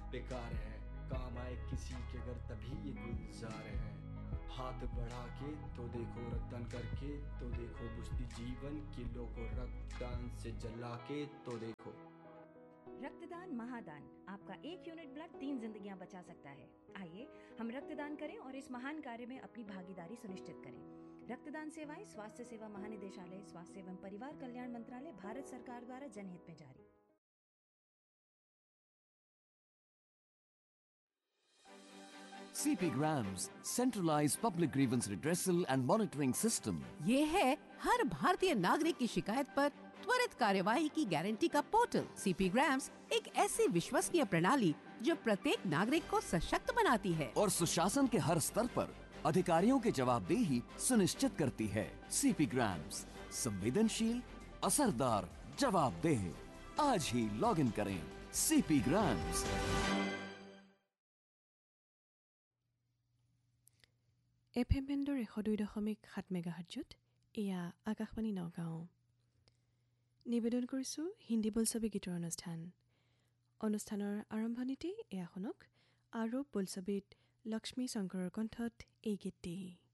बेकार है, काम आए किसी के अगर तभी ये गुलजार है। हाथ बढ़ा के तो देखो, रक्तदान करके तो देखो, बुझती जीवन किलो को रक्तदान से जला के तो देखो। रक्तदान महादान, आपका 1 यूनिट ब्लड 3 जिंदगियां बचा सकता है। आइए हम रक्तदान करें और इस महान कार्य में अपनी भागीदारी सुनिश्चित करें। रक्तदान सेवाएं स्वास्थ्य सेवा महानिदेशालय, स्वास्थ्य एवं परिवार कल्याण मंत्रालय, भारत सरकार द्वारा जनहित में जारी। CP Grams, centralized public grievance redressal and monitoring system. ये है हर भारतीय नागरिक की शिकायत पर त्वरित कार्यवाही की गारंटी का पोर्टल। CP Grams एक ऐसी विश्वसनीय प्रणाली जो प्रत्येक नागरिक को सशक्त बनाती है और सुशासन के हर स्तर पर अधिकारियों की जवाबदेही सुनिश्चित करती है। CP Grams, संवेदनशील, असरदार, जवाबदेह। आज ही लॉग इन करें CP Grams। FM বেণ্ডৰ 102.7 মেগাহাৰ্টজত এয়া আকাশবাণী নগাঁও। নিবেদন কৰিছোঁ হিন্দী বোলছবি গীতৰ অনুষ্ঠানৰ আৰম্ভণিতে এয়া শুনক আৰোপ বোলছবিত লক্ষ্মী শংকৰৰ কণ্ঠত এই গীতটি।